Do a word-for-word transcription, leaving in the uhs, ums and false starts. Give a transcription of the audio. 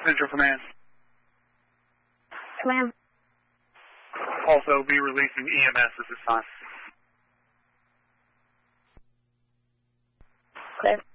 Central Command. Command. Also be releasing E M S at this time. Clear.